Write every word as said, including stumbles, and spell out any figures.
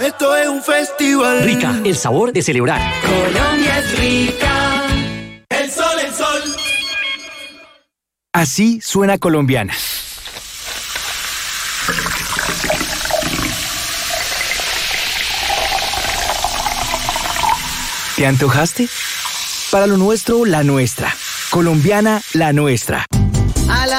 Esto es un festival. Rica, el sabor de celebrar. Colombia es rica. El sol, el sol. Así suena Colombiana. ¿Te antojaste? Para lo nuestro, la nuestra. Colombiana, la nuestra. A la